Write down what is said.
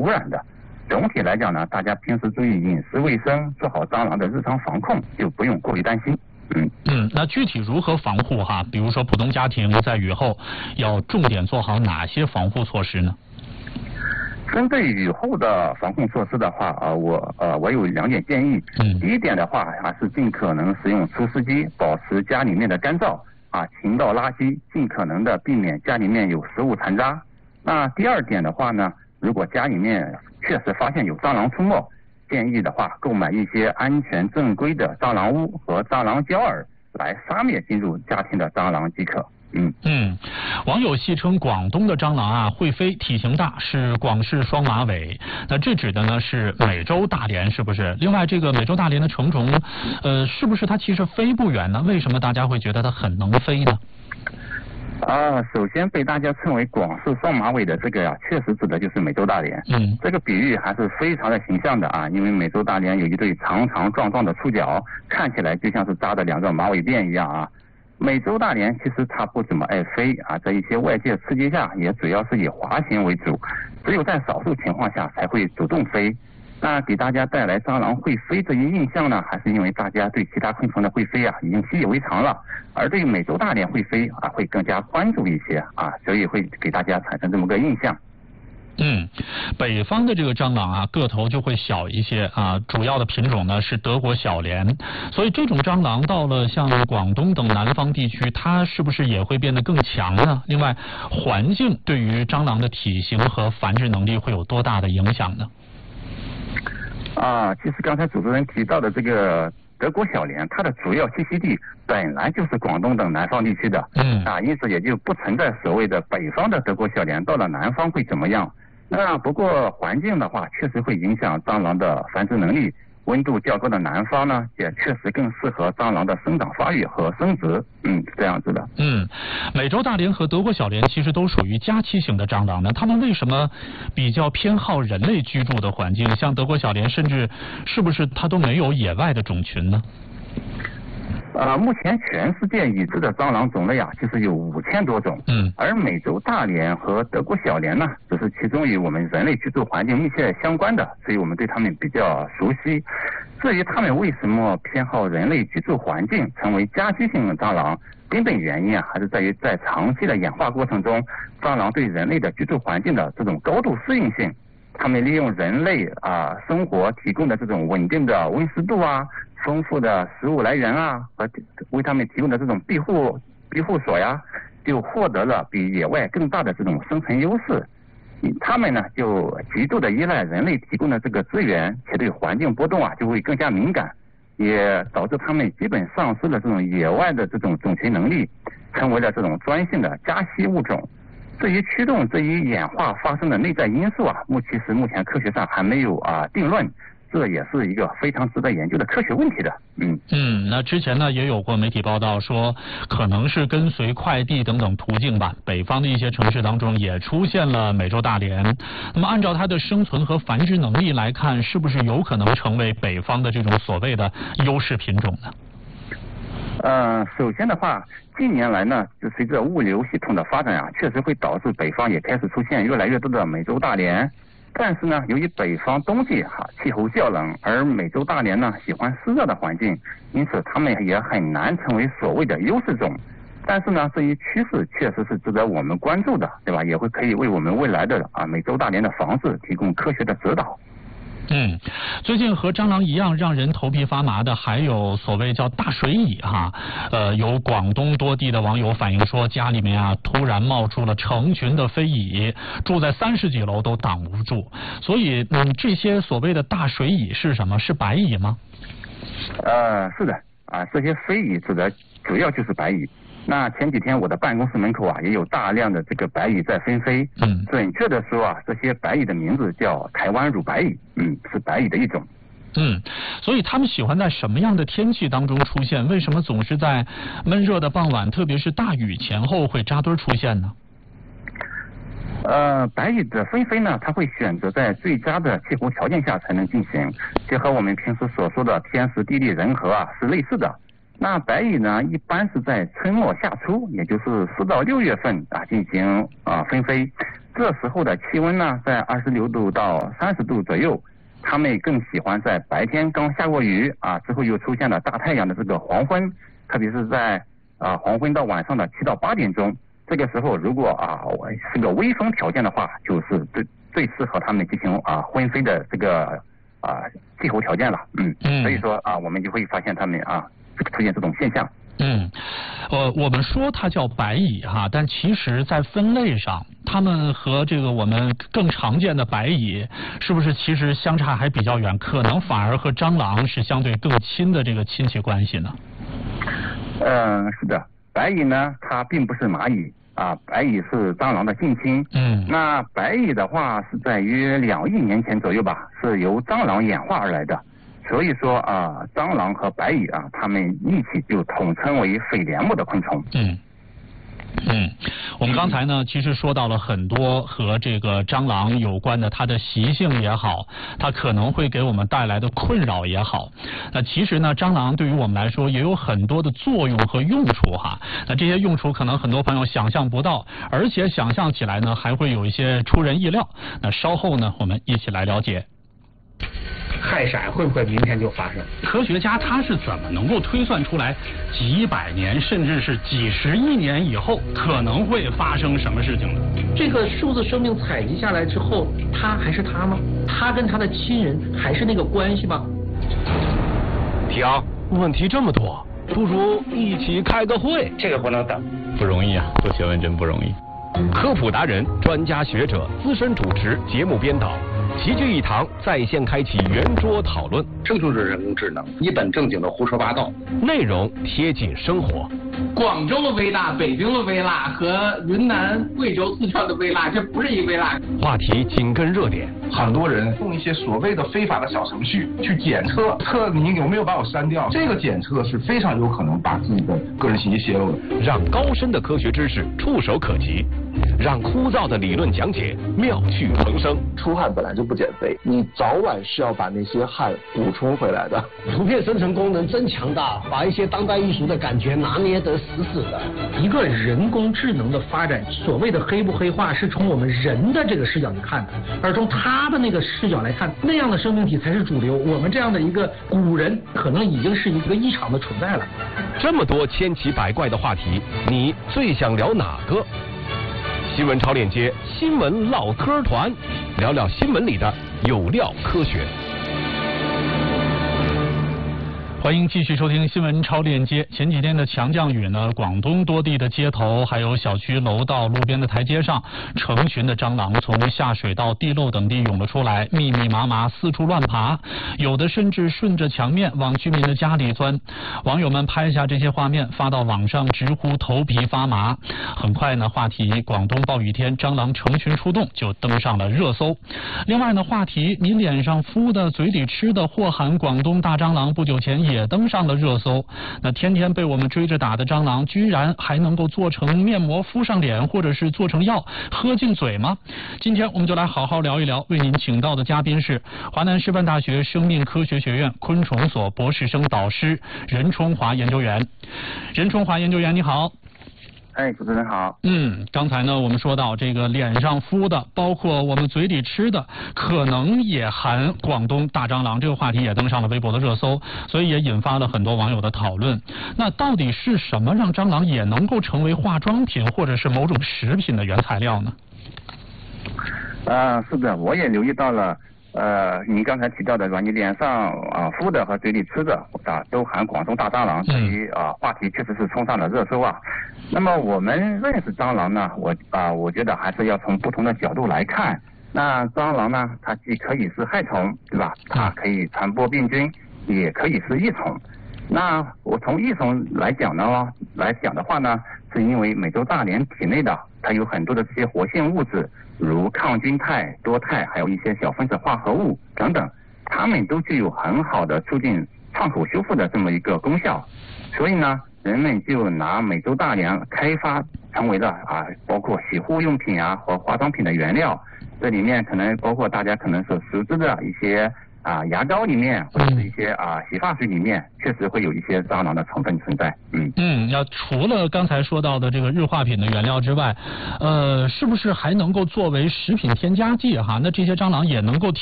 污染的。总体来讲呢，大家平时注意饮食卫生，做好蟑螂的日常防控，就不用过于担心。 那具体如何防护哈？比如说普通家庭在雨后要重点做好哪些防护措施呢？ 针对雨后的防控措施的话我有2点建议。第一点的话还是尽可能使用除湿机，保持家里面的干燥勤倒垃圾，尽可能的避免家里面有食物残渣。那第二点的话呢，如果家里面确实发现有蟑螂出没，建议的话购买一些安全正规的蟑螂屋和蟑螂胶饵来杀灭进入家庭的蟑螂即可。 网友戏称广东的蟑螂会飞，体型大，是广式双马尾。那这指的呢是美洲大蠊，是不是？另外，这个美洲大蠊的成虫，是不是它其实飞不远呢？为什么大家会觉得它很能飞呢？ 首先被大家称为广式双马尾的这个确实指的就是美洲大蠊。这个比喻还是非常的形象的因为美洲大蠊有一对长长壮壮的触角，看起来就像是扎的2个马尾辫一样美洲大蠊其实它不怎么爱飞在一些外界刺激下，也主要是以滑行为主，只有在少数情况下才会主动飞。那给大家带来蟑螂会飞这一印象呢，还是因为大家对其他昆虫的会飞已经习以为常了，而对美洲大蠊会飞会更加关注一些所以会给大家产生这么个印象。 北方的这个蟑螂个头就会小一些主要的品种呢是德国小蠊，所以这种蟑螂到了像广东等南方地区，它是不是也会变得更强呢？另外，环境对于蟑螂的体型和繁殖能力会有多大的影响呢？ 其实刚才主持人提到的这个德国小蠊，它的主要栖息地本来就是广东等南方地区的，因此也就不存在所谓的北方的德国小蠊到了南方会怎么样。那不过环境的话，确实会影响蟑螂的繁殖能力。温度较高的南方呢，也确实更适合蟑螂的生长发育和生殖。这样子的。 美洲大蠊和德国小蠊其实都属于家栖型的蟑螂呢，它们为什么比较偏好人类居住的环境？像德国小蠊，甚至是不是它都没有野外的种群呢？ 目前全世界已知的蟑螂种类其实有5000多种。而美洲大蠊和德国小蠊呢，只是其中与我们人类居住环境密切相关的，所以我们对它们比较熟悉。至于它们为什么偏好人类居住环境，成为家居性的蟑螂，根本原因还是在于在长期的演化过程中，蟑螂对人类的居住环境的这种高度适应性。它们利用人类生活提供的这种稳定的温湿度丰富的食物来源和为他们提供的这种庇护所就获得了比野外更大的这种生存优势。他们呢就极度的依赖人类提供的这个资源，且对环境波动就会更加敏感，也导致他们基本丧失了这种野外的这种种群能力，成为了这种专性的家栖物种。至于驱动这一演化发生的内在因素目前科学上还没有定论，这也是一个非常值得研究的科学问题的。 那之前呢也有过媒体报道说，可能是跟随快递等等途径吧，北方的一些城市当中也出现了美洲大蠊。那么按照它的生存和繁殖能力来看，是不是有可能成为北方的这种所谓的优势品种呢？ 首先的话，近年来呢，就随着物流系统的发展确实会导致北方也开始出现越来越多的美洲大蠊。但是呢，由于北方冬季气候较冷，而美洲大蠊呢喜欢湿热的环境，因此它们也很难成为所谓的优势种。但是呢，这一趋势确实是值得我们关注的，对吧？也会可以为我们未来的美洲大蠊的防治提供科学的指导。 最近和蟑螂一样让人头皮发麻的还有所谓叫大水蚁有广东多地的网友反映说，家里面突然冒出了成群的飞蚁，住在30几楼都挡不住。所以这些所谓的大水蚁是什么？是白蚁吗？ 是的这些飞蚁指的主要就是白蚁。那前几天我的办公室门口也有大量的这个白蚁在纷飞。准确的说这些白蚁的名字叫台湾乳白蚁，是白蚁的一种。 所以他们喜欢在什么样的天气当中出现？为什么总是在闷热的傍晚，特别是大雨前后会扎堆出现呢？ 白蚁的纷飞呢，它会选择在最佳的气候条件下才能进行，这和我们平时所说的天时地利人和是类似的。那白蚁呢，一般是在春末夏初，也就是4到6月份进行纷飞。 这时候的气温呢在26度到30度左右，它们更喜欢在白天刚下过雨之后又出现了大太阳的这个黄昏，特别是在黄昏到晚上的7到8点钟，这个时候如果是个微风条件的话，就是最适合它们进行婚飞的这个气候条件了。所以说我们就会发现它们出现这种现象。 我们说它叫白蚁但其实在分类上，它们和这个我们更常见的白蚁是不是其实相差还比较远？可能反而和蟑螂是相对更亲的这个亲戚关系呢？ 是的，白蚁呢它并不是蚂蚁白蚁是蟑螂的近亲。那白蚁的话是在约2亿年前左右吧，是由蟑螂演化而来的。所以说蟑螂和白蚁它们一起就统称为匪帘目的昆虫。 我们刚才呢其实说到了很多和这个蟑螂有关的它的习性也好，它可能会给我们带来的困扰也好。那其实呢蟑螂对于我们来说也有很多的作用和用处那这些用处可能很多朋友想象不到，而且想象起来呢还会有一些出人意料。那稍后呢我们一起来了解。 氦闪会不会明天就发生？ 科学家他是怎么能够推算出来几百年甚至是几十亿年以后可能会发生什么事情呢？ 这个数字生命采集下来之后，他还是他吗？他跟他的亲人还是那个关系吗？ 停，问题这么多，不如一起开个会。 这个不能等， 不容易做学问真不容易。科普达人、专家学者、资深主持、节目编导齐聚一堂，在线开启圆桌讨论。 这就是人工智能，一本正经的胡说八道， 内容贴近生活。 广州的微辣、北京的微辣和云南、贵州、四川的微辣，这不是一微辣。 话题紧跟热点， 很多人用一些所谓的非法的小程序去检测你有没有把我删掉，这个检测是非常有可能把自己的个人信息泄露的。 让高深的科学知识触手可及，让枯燥的理论讲解妙趣横生。 出汗本来就不减肥，你早晚是要把那些汗补充回来的。 图片生成功能真强大，把一些当代艺术的感觉拿捏得死死的。 一个人工智能的发展，所谓的黑不黑化，是从我们人的这个视角去看的，而从他的那个视角来看，那样的生命体才是主流。我们这样的一个古人，可能已经是一个异常的存在了。 这么多千奇百怪的话题，你最想聊哪个？新闻超链接新闻唠嗑团，聊聊新闻里的有料科学。 欢迎继续收听新闻超链接。前几天的强降雨呢，广东多地的街头还有小区楼道路边的台阶上，成群的蟑螂从下水道、地漏等地涌了出来，密密麻麻四处乱爬，有的甚至顺着墙面往居民的家里钻。网友们拍下这些画面发到网上，直呼头皮发麻。很快呢，话题广东暴雨天蟑螂成群出动就登上了热搜。另外呢，话题你脸上敷的嘴里吃的或喊广东大蟑螂不久前也登上了热搜。那天天被我们追着打的蟑螂，居然还能够做成面膜敷上脸，或者是做成药喝进嘴吗？今天我们就来好好聊一聊。为您请到的嘉宾是华南师范大学生命科学学院昆虫所博士生导师任冲华研究员。任冲华研究员，你好。 主持人好。 刚才呢我们说到这个脸上敷的，包括我们嘴里吃的，可能也含广东大蟑螂，这个话题也登上了微博的热搜，所以也引发了很多网友的讨论。那到底是什么让蟑螂也能够成为化妆品或者是某种食品的原材料呢？ 是的，我也留意到了。你刚才提到的，你脸上敷的和嘴里吃的都含广东大蟑螂，所以话题确实是冲上了热搜那么我们认识蟑螂呢，我觉得还是要从不同的角度来看。那蟑螂呢，它既可以是害虫，对吧？它可以传播病菌，也可以是益虫。那我从益虫来讲的话呢，是因为美洲大蠊体内的它有很多的这些活性物质，如抗菌肽、多肽，还有一些小分子化合物等等，它们都具有很好的促进创口修复的这么一个功效。所以呢，人们就拿美洲大蠊开发成为了包括洗护用品和化妆品的原料。这里面可能包括大家可能所熟知的一些牙膏里面或者是一些洗发水里面，确实会有一些蟑螂的成分存在。 要除了刚才说到的这个日化品的原料之外，是不是还能够作为食品添加剂哈？那这些蟑螂也能够